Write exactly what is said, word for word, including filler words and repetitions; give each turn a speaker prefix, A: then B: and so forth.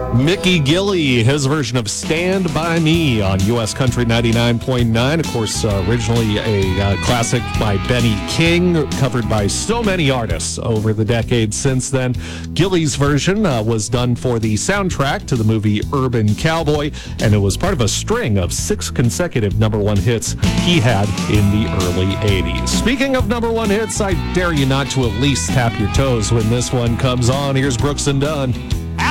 A: Mickey Gilley, his version of Stand By Me on U S Country ninety-nine point nine. Of course, uh, originally a uh, classic by Benny King, covered by so many artists over the decades since then. Gilley's version uh, was done for the soundtrack to the movie Urban Cowboy, and it was part of a string of six consecutive number one hits he had in the early eighties. Speaking of number one hits, I dare you not to at least tap your toes when this one comes on. Here's Brooks and Dunn.